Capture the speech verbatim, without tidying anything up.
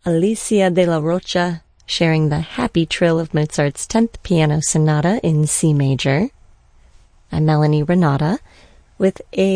Alicia de la Rocha sharing the happy trill of Mozart's tenth Piano Sonata in C major. I'm Melanie Renata with a